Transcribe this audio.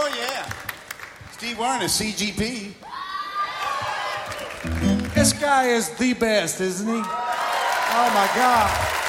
Oh, yeah. Steve Warner, CGP. This guy is the best, isn't he? Oh, my God.